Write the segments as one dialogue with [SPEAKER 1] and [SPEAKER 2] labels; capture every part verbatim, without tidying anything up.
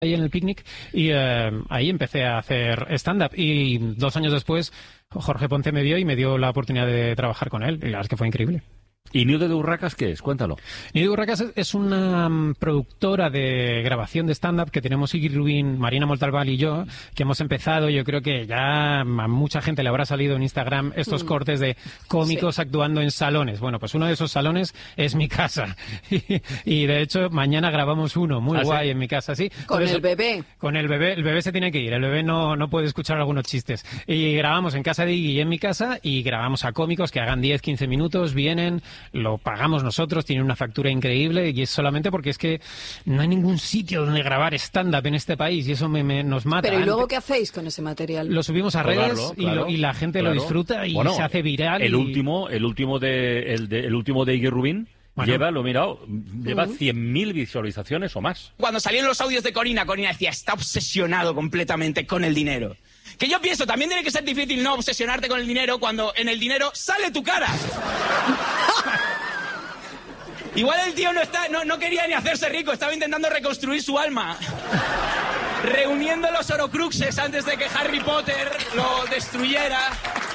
[SPEAKER 1] ahí en el Picnic y eh, ahí empecé a hacer stand-up y dos años después Jorge Ponce me vio y me dio la oportunidad de trabajar con él y la verdad es que fue increíble.
[SPEAKER 2] ¿Y Nido de Urracas qué es? Cuéntalo.
[SPEAKER 1] Nido de Urracas es una um, productora de grabación de stand-up que tenemos Iggy Rubín, Marina Montalbán y yo, que hemos empezado. Yo creo que ya a mucha gente le habrá salido en Instagram estos mm. cortes de cómicos sí. actuando en salones. Bueno, pues uno de esos salones es mi casa. Y, y de hecho, mañana grabamos uno muy ¿Ah, guay sí? en mi casa, sí.
[SPEAKER 3] Con Entonces, el bebé.
[SPEAKER 1] Con el bebé. El bebé se tiene que ir. El bebé no, no puede escuchar algunos chistes. Y grabamos en casa de Iggy y en mi casa y grabamos a cómicos que hagan diez, quince minutos, vienen... Lo pagamos nosotros, tiene una factura increíble y es solamente porque es que no hay ningún sitio donde grabar stand-up en este país y eso me, me, nos mata.
[SPEAKER 3] Pero ¿y luego qué hacéis con ese material?
[SPEAKER 1] Lo subimos a redes Probarlo, y, claro, lo, y la gente claro. lo disfruta y bueno, se hace viral.
[SPEAKER 2] El
[SPEAKER 1] y...
[SPEAKER 2] último, el último de el, de, el último de Iggy Rubín bueno. lleva, lo he mirado, lleva uh-huh. cien mil visualizaciones o más.
[SPEAKER 4] Cuando salieron los audios de Corina, Corina decía, está obsesionado completamente con el dinero. Que yo pienso, también tiene que ser difícil no obsesionarte con el dinero cuando en el dinero sale tu cara. Igual el tío no, está, no, no quería ni hacerse rico, estaba intentando reconstruir su alma. Reuniendo los Horcruxes antes de que Harry Potter lo destruyera.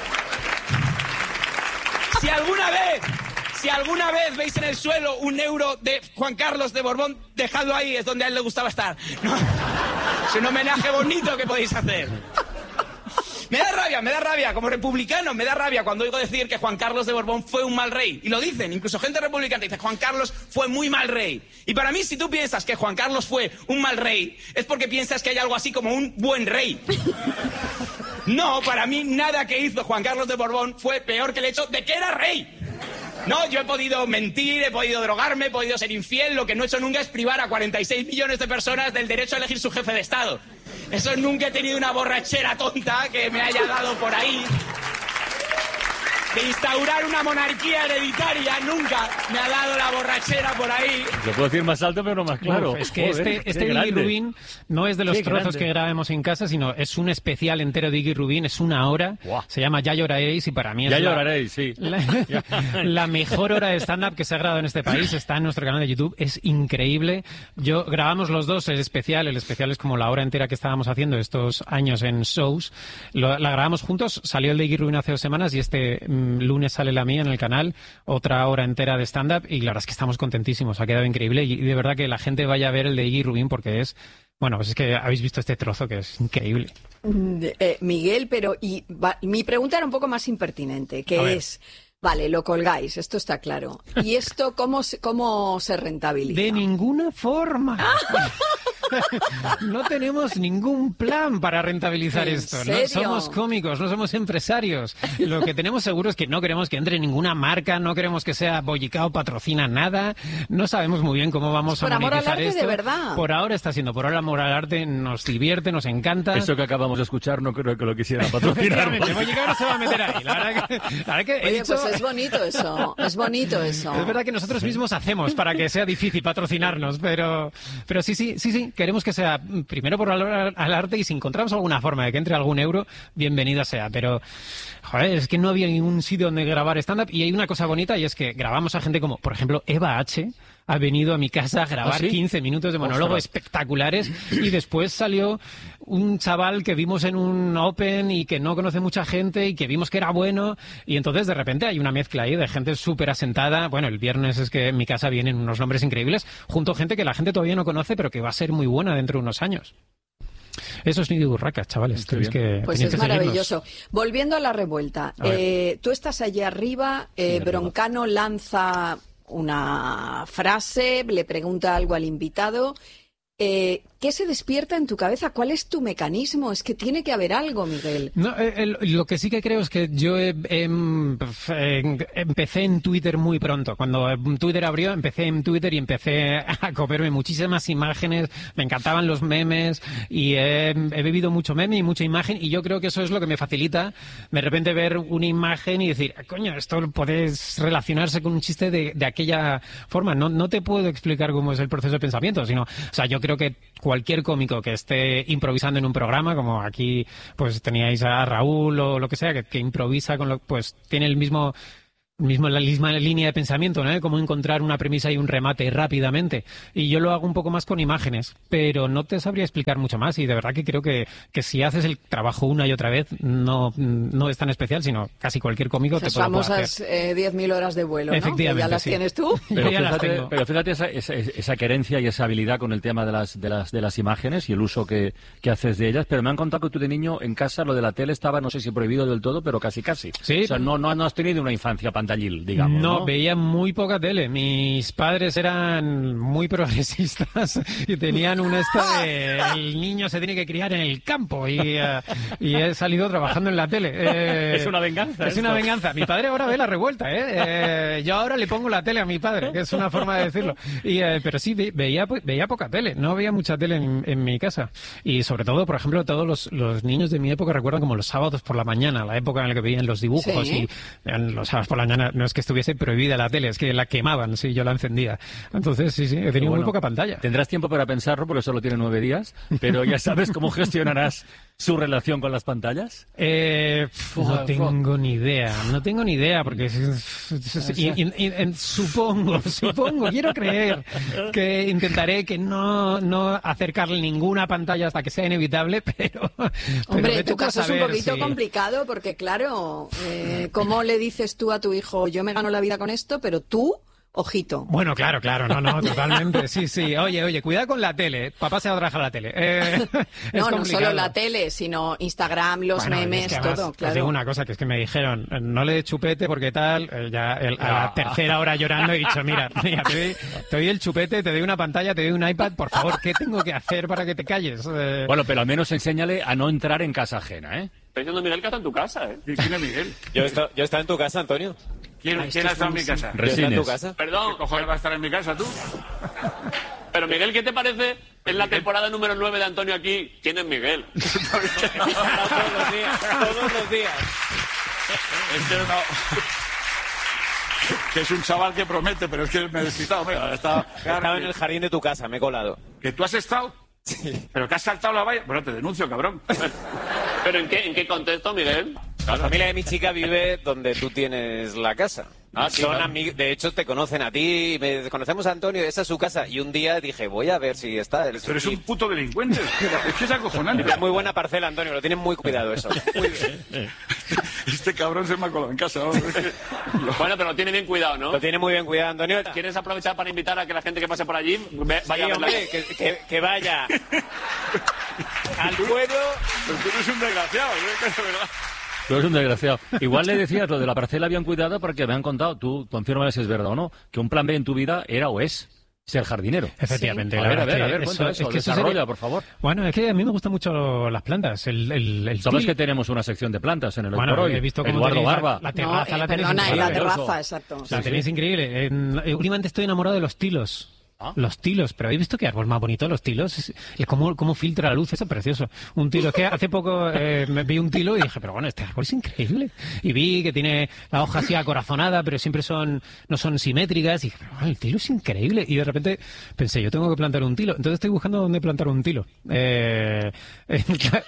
[SPEAKER 4] Si alguna vez, si alguna vez veis en el suelo un euro de Juan Carlos de Borbón, dejadlo ahí, es donde a él le gustaba estar. No, es un homenaje bonito que podéis hacer. Me da rabia, me da rabia, como republicano, me da rabia cuando oigo decir que Juan Carlos de Borbón fue un mal rey. Y lo dicen, incluso gente republicana dice, Juan Carlos fue muy mal rey. Y para mí, si tú piensas que Juan Carlos fue un mal rey, es porque piensas que hay algo así como un buen rey. No, para mí nada que hizo Juan Carlos de Borbón fue peor que el hecho de que era rey. No, yo he podido mentir, he podido drogarme, he podido ser infiel, lo que no he hecho nunca es privar a cuarenta y seis millones de personas del derecho a elegir su jefe de Estado. Eso nunca he tenido una borrachera tonta que me haya dado por ahí. De instaurar una monarquía hereditaria, nunca me ha dado la borrachera por ahí.
[SPEAKER 2] Lo puedo decir más alto, pero no más claro.
[SPEAKER 1] Uf, es que Joder, este, este Iggy Rubín no es de los qué trozos grande. que grabemos en casa, sino es un especial entero de Iggy Rubín, es una hora, wow. se llama Ya lloraréis y para mí es
[SPEAKER 2] ya
[SPEAKER 1] la,
[SPEAKER 2] lloraréis, sí.
[SPEAKER 1] la, la mejor hora de stand-up que se ha grabado en este país, está en nuestro canal de YouTube, es increíble. Yo grabamos los dos el especial, el especial es como la hora entera que estábamos haciendo estos años en shows, Lo, la grabamos juntos, salió el de Iggy Rubín hace dos semanas y este lunes sale la mía en el canal, otra hora entera de stand-up y la verdad es que estamos contentísimos, ha quedado increíble y de verdad que la gente vaya a ver el de Iggy Rubín porque es, bueno, pues es que habéis visto este trozo que es increíble.
[SPEAKER 3] Eh, Miguel, pero y va, mi pregunta era un poco más impertinente, que es, vale, lo colgáis, esto está claro, ¿y esto cómo, cómo se rentabiliza?
[SPEAKER 1] De ninguna forma. No tenemos ningún plan para rentabilizar esto.
[SPEAKER 3] ¿En serio?
[SPEAKER 1] No somos cómicos, no somos empresarios. Lo que tenemos seguro es que no queremos que entre ninguna marca, no queremos que sea Bollicao patrocina nada. No sabemos muy bien cómo vamos
[SPEAKER 3] por
[SPEAKER 1] a monetizar
[SPEAKER 3] amor al arte
[SPEAKER 1] esto.
[SPEAKER 3] De verdad.
[SPEAKER 1] Por ahora está siendo, por ahora amor al arte nos divierte, nos encanta.
[SPEAKER 2] Eso que acabamos de escuchar no creo que lo quisieran patrocinar.
[SPEAKER 1] Bollicao no se va a meter ahí. La verdad que, la verdad que he
[SPEAKER 3] Oye,
[SPEAKER 1] dicho...
[SPEAKER 3] pues es bonito eso, es bonito eso.
[SPEAKER 1] Es verdad que nosotros mismos hacemos para que sea difícil patrocinarnos, pero, pero sí, sí, sí, sí, queremos que sea primero por valor al arte y si encontramos alguna forma de que entre algún euro, bienvenida sea. Pero, joder, es que no había ningún sitio donde grabar stand-up y hay una cosa bonita y es que grabamos a gente como, por ejemplo, Eva H., ha venido a mi casa a grabar ¿Ah, sí? quince minutos de monólogo Ostras. espectaculares y después salió un chaval que vimos en un Open y que no conoce mucha gente y que vimos que era bueno y entonces de repente hay una mezcla ahí de gente súper asentada. Bueno, el viernes es que en mi casa vienen unos nombres increíbles junto a gente que la gente todavía no conoce pero que va a ser muy buena dentro de unos años. Eso es Nido de Urracas, chavales. Tenéis que,
[SPEAKER 3] pues es
[SPEAKER 1] que
[SPEAKER 3] maravilloso. Volviendo a la revuelta, a eh, tú estás allí arriba, eh, sí, Broncano arriba. lanza una frase, le pregunta algo al invitado. Eh, ¿Qué se despierta en tu cabeza? ¿Cuál es tu mecanismo? Es que tiene que haber algo, Miguel.
[SPEAKER 1] No, eh, el, lo que sí que creo es que yo eh, eh, empecé en Twitter muy pronto. Cuando Twitter abrió, empecé en Twitter y empecé a comerme muchísimas imágenes. Me encantaban los memes y eh, he bebido mucho meme y mucha imagen y yo creo que eso es lo que me facilita de repente ver una imagen y decir, coño, esto puedes relacionarse con un chiste de, de aquella forma. No, no te puedo explicar cómo es el proceso de pensamiento, sino, o sea, yo creo que cualquier cómico que esté improvisando en un programa, como aquí pues teníais a Raúl o lo que sea, que, que improvisa con lo, pues tiene el mismo mismo la misma línea de pensamiento, ¿no? Cómo encontrar una premisa y un remate rápidamente. Y yo lo hago un poco más con imágenes, pero no te sabría explicar mucho más. Y de verdad que creo que, que si haces el trabajo una y otra vez, no, no es tan especial, sino casi cualquier cómico te puede hacer.
[SPEAKER 3] Esas famosas eh, diez mil horas de vuelo, ¿no?
[SPEAKER 1] Efectivamente,
[SPEAKER 3] que ya las
[SPEAKER 1] sí.
[SPEAKER 3] tienes tú.
[SPEAKER 2] Pero
[SPEAKER 1] ya las
[SPEAKER 2] fíjate,
[SPEAKER 1] tengo.
[SPEAKER 2] pero fíjate esa, esa, esa querencia y esa habilidad con el tema de las, de las, de las imágenes y el uso que, que haces de ellas. Pero me han contado que tú de niño en casa lo de la tele estaba, no sé si prohibido del todo, pero casi casi.
[SPEAKER 1] Sí.
[SPEAKER 2] O sea, no, no, no has tenido una infancia pantallil, digamos.
[SPEAKER 1] No,
[SPEAKER 2] No,
[SPEAKER 1] veía muy poca tele. Mis padres eran muy progresistas y tenían un esto de el niño se tiene que criar en el campo y, uh, y he salido trabajando en la tele. Eh,
[SPEAKER 2] es una venganza.
[SPEAKER 1] Es
[SPEAKER 2] esto.
[SPEAKER 1] una venganza. Mi padre ahora ve la revuelta, ¿eh? eh yo ahora le pongo la tele a mi padre, que es una forma de decirlo. Y, eh, pero sí, ve, veía, veía poca tele. No veía mucha tele en, en mi casa. Y sobre todo, por ejemplo, todos los, los niños de mi época recuerdan como los sábados por la mañana, la época en la que veían los dibujos.
[SPEAKER 3] Sí.
[SPEAKER 1] Y en los sábados por la mañana no es que estuviese prohibida la tele, es que la quemaban si yo la encendía. Entonces, sí, sí, he tenido
[SPEAKER 2] Bueno,
[SPEAKER 1] muy poca pantalla.
[SPEAKER 2] Tendrás tiempo para pensarlo, porque solo tiene nueve días, pero ya sabes cómo gestionarás su relación con las pantallas.
[SPEAKER 1] Eh, pf, no tengo ni idea, no tengo ni idea, porque es- es- es- y- y- y- en- supongo, supongo, quiero creer que intentaré que no, no acercarle ninguna pantalla hasta que sea inevitable, pero... pero
[SPEAKER 3] Hombre,
[SPEAKER 1] vete
[SPEAKER 3] tu
[SPEAKER 1] tú a
[SPEAKER 3] caso es un
[SPEAKER 1] saber
[SPEAKER 3] poquito
[SPEAKER 1] si-
[SPEAKER 3] complicado porque, claro, eh, ¿cómo le dices tú a tu hijo, yo me gano la vida con esto, pero tú, ojito?
[SPEAKER 1] Bueno, claro, claro, no, no, totalmente, sí, sí. Oye, oye, cuidado con la tele, papá se va a trabajar la tele. Eh, es
[SPEAKER 3] No, no
[SPEAKER 1] complicado.
[SPEAKER 3] solo la tele, sino Instagram, los
[SPEAKER 1] Bueno,
[SPEAKER 3] memes,
[SPEAKER 1] es que además,
[SPEAKER 3] todo,
[SPEAKER 1] os
[SPEAKER 3] claro.
[SPEAKER 1] digo una cosa, que es que me dijeron, eh, no le des chupete porque tal, eh, ya el- a la tercera hora llorando he dicho, mira, mira, te doy, te doy el chupete, te doy una pantalla, te doy un iPad, por favor, ¿qué tengo que hacer para que te calles? Eh,
[SPEAKER 2] Bueno, pero al menos enséñale a no entrar en casa ajena, ¿eh?
[SPEAKER 5] Está diciendo Miguel que está en tu casa, ¿eh?
[SPEAKER 6] ¿Quién es Miguel?
[SPEAKER 7] Yo he estado, yo he estado en tu casa, Antonio.
[SPEAKER 6] ¿Quién,
[SPEAKER 3] Ay,
[SPEAKER 6] ¿quién
[SPEAKER 3] esto
[SPEAKER 6] ha
[SPEAKER 3] es
[SPEAKER 6] estado en mi
[SPEAKER 3] buenísimo.
[SPEAKER 6] casa?
[SPEAKER 7] Yo he estado en tu
[SPEAKER 2] Resines.
[SPEAKER 7] casa.
[SPEAKER 5] Perdón,
[SPEAKER 6] ¿Qué cojones va a estar en mi casa tú?
[SPEAKER 5] pero Miguel, ¿qué te parece en la temporada número nueve de Antonio aquí? ¿Quién es Miguel?
[SPEAKER 7] todos los días, todos los días.
[SPEAKER 6] Es que no... que es un chaval que promete, pero es que me he despistado. Mira, está...
[SPEAKER 7] He estado en el jardín de tu casa, me he colado.
[SPEAKER 6] ¿Que tú has estado?
[SPEAKER 7] Sí.
[SPEAKER 6] ¿Pero que has saltado la valla? Bueno, te denuncio, cabrón.
[SPEAKER 5] ¿Pero en qué, en qué contexto, Miguel?
[SPEAKER 7] La familia de mi chica vive donde tú tienes la casa.
[SPEAKER 5] Ah, sí,
[SPEAKER 7] Son
[SPEAKER 5] claro.
[SPEAKER 7] amig- de hecho, te conocen a ti. Me conocemos a Antonio, esa es su casa. Y un día dije, voy a ver si está.
[SPEAKER 6] Pero eres un puto delincuente. Es que es acojonante.
[SPEAKER 7] Es muy buena parcela, Antonio, lo tienen muy cuidado eso. Muy bien.
[SPEAKER 6] Este cabrón se me ha colado en casa. ¿no? Es que-
[SPEAKER 5] Bueno, pero lo tiene bien cuidado, ¿no?
[SPEAKER 7] Lo tiene muy bien cuidado, Antonio.
[SPEAKER 5] ¿Quieres aprovechar para invitar a que la gente que pase por allí ve-
[SPEAKER 7] Sí,
[SPEAKER 5] vaya a ver la...
[SPEAKER 7] hombre, que, que- que vaya al pueblo.
[SPEAKER 6] Pero tú eres un desgraciado, ¿eh? Que de verdad.
[SPEAKER 2] Tú eres un desgraciado. Igual le decías lo de la parcela bien cuidada porque me han contado, tú confírmame si es verdad o no, que un plan B en tu vida era o es ser jardinero.
[SPEAKER 1] Efectivamente.
[SPEAKER 2] A
[SPEAKER 1] la
[SPEAKER 2] ver, a
[SPEAKER 1] verdad
[SPEAKER 2] ver, a
[SPEAKER 1] que
[SPEAKER 2] ver, cuenta eso,
[SPEAKER 1] es que eso
[SPEAKER 2] desarrolla,
[SPEAKER 1] sería-
[SPEAKER 2] por favor.
[SPEAKER 1] Bueno, es que a mí me gustan mucho las plantas. El, el, el
[SPEAKER 2] Sabes
[SPEAKER 1] til-
[SPEAKER 2] que tenemos una sección de plantas en el Hoy
[SPEAKER 1] Bueno,
[SPEAKER 2] por Hoy.
[SPEAKER 1] he visto cómo
[SPEAKER 2] Eduardo
[SPEAKER 1] tenéis la-
[SPEAKER 2] Barba.
[SPEAKER 1] la
[SPEAKER 3] No,
[SPEAKER 1] terraza,
[SPEAKER 3] eh,
[SPEAKER 1] la tenéis
[SPEAKER 3] perdona, en la
[SPEAKER 1] increíble.
[SPEAKER 3] terraza, exacto.
[SPEAKER 1] La tenéis increíble. En- eh, últimamente estoy enamorado de los tilos.
[SPEAKER 2] ¿Ah?
[SPEAKER 1] Los tilos, pero ¿habéis visto qué árbol más bonito? Los tilos, es, es cómo, cómo filtra la luz, eso es precioso. Un tilo, es que hace poco eh, me vi un tilo y dije, pero bueno, este árbol es increíble. Y vi que tiene la hoja así acorazonada, pero siempre son no son simétricas. Y dije, pero bueno, el tilo es increíble. Y de repente pensé, yo tengo que plantar un tilo. Entonces estoy buscando dónde plantar un tilo. Eh, eh,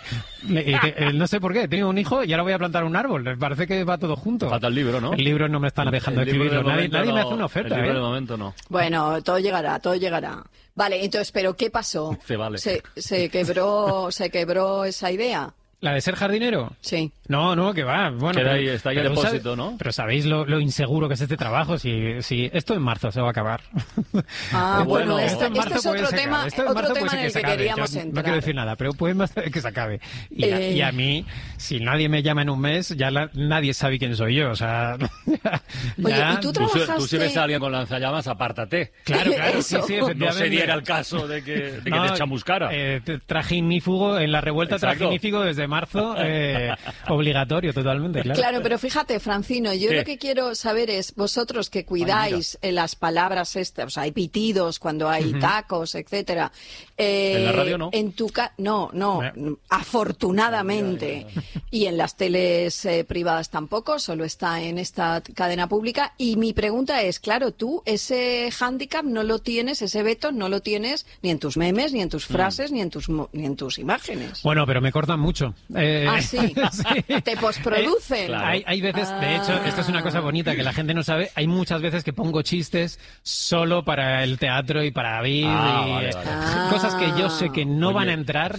[SPEAKER 1] eh, no sé por qué, he tenido un hijo y ahora voy a plantar un árbol. Me parece que va todo junto.
[SPEAKER 2] Falta el libro, ¿no?
[SPEAKER 1] El libro no me están dejando
[SPEAKER 2] El libro
[SPEAKER 1] escribirlo.
[SPEAKER 2] de
[SPEAKER 1] Nadie,
[SPEAKER 2] momento
[SPEAKER 1] nadie me
[SPEAKER 2] no.
[SPEAKER 1] hace una oferta.
[SPEAKER 2] El libro
[SPEAKER 1] ¿eh?
[SPEAKER 2] de momento no.
[SPEAKER 3] Bueno, todo llegará, todo llegará. Vale, entonces, ¿pero qué pasó?
[SPEAKER 2] Se vale.
[SPEAKER 3] Se, se quebró, se quebró esa idea.
[SPEAKER 1] ¿La de ser jardinero?
[SPEAKER 3] Sí.
[SPEAKER 1] No, no, que va. Bueno,
[SPEAKER 2] Queda
[SPEAKER 1] pero-
[SPEAKER 2] ahí, está ahí el
[SPEAKER 1] pero
[SPEAKER 2] depósito,
[SPEAKER 1] sabe-
[SPEAKER 2] ¿no?
[SPEAKER 1] Pero sabéis lo, lo inseguro que es este trabajo. Si, si esto en marzo se va a acabar.
[SPEAKER 3] Ah, bueno,
[SPEAKER 2] Bueno,
[SPEAKER 3] este,
[SPEAKER 1] en
[SPEAKER 3] este
[SPEAKER 1] marzo
[SPEAKER 3] es
[SPEAKER 1] puede
[SPEAKER 3] otro
[SPEAKER 1] que se
[SPEAKER 3] tema,
[SPEAKER 1] acabe. Esto en
[SPEAKER 3] otro
[SPEAKER 1] marzo
[SPEAKER 3] tema
[SPEAKER 1] puede
[SPEAKER 3] en el
[SPEAKER 1] se
[SPEAKER 3] que
[SPEAKER 1] acabe.
[SPEAKER 3] queríamos
[SPEAKER 1] Yo
[SPEAKER 3] entrar.
[SPEAKER 1] No quiero decir nada, pero puede más que se acabe. Y, a,
[SPEAKER 3] Eh.
[SPEAKER 1] y a mí, si nadie me llama en un mes, ya la- nadie sabe quién soy yo. O sea, ya-
[SPEAKER 3] Oye,
[SPEAKER 1] ya-
[SPEAKER 3] ¿y tú
[SPEAKER 2] Tú, si- tú si
[SPEAKER 3] trabajaste?
[SPEAKER 2] ves a alguien con lanzallamas, apártate.
[SPEAKER 1] Claro, claro, sí,
[SPEAKER 3] Eso.
[SPEAKER 1] sí,
[SPEAKER 2] No
[SPEAKER 1] efectivamente.
[SPEAKER 2] se diera el caso de que, de que
[SPEAKER 1] No,
[SPEAKER 2] te chamuscara.
[SPEAKER 1] eh, te- traje ignífugo en la revuelta,
[SPEAKER 2] Exacto.
[SPEAKER 1] traje ignífugo desde marzo, eh, obligatorio totalmente, claro.
[SPEAKER 3] Claro, pero fíjate, Francino, yo
[SPEAKER 2] ¿Qué?
[SPEAKER 3] lo que quiero saber es, vosotros que cuidáis en las palabras estas, o sea, hay pitidos cuando hay tacos, etcétera. eh,
[SPEAKER 2] ¿En la radio no?
[SPEAKER 3] En tu ca no, no,
[SPEAKER 1] Eh.
[SPEAKER 3] afortunadamente. Y en las teles eh, privadas tampoco, solo está en esta cadena pública. Y mi pregunta es, claro, tú ese hándicap no lo tienes, ese veto no lo tienes ni en tus memes, ni en tus frases, mm. ni en tus ni en tus imágenes.
[SPEAKER 1] Bueno, pero me cortan mucho. Eh,
[SPEAKER 3] ah, sí. sí. Te posproducen.
[SPEAKER 1] Eh, claro. hay, hay veces, ah. de hecho, esto es una cosa bonita que la gente no sabe, hay muchas veces que pongo chistes solo para el teatro y para David.
[SPEAKER 2] Ah,
[SPEAKER 1] y,
[SPEAKER 2] vale, vale.
[SPEAKER 1] Ah. Cosas que yo sé que no
[SPEAKER 2] Oye.
[SPEAKER 1] van a entrar